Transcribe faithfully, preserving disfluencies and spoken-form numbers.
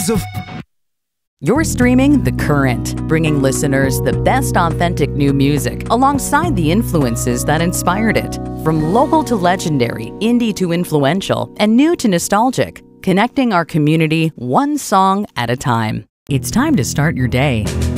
years of... You're streaming The Current, bringing listeners the best authentic new music alongside the influences that inspired it. From local to legendary, indie to influential, and new to nostalgic, connecting our community one song at a time. It's time to start your day.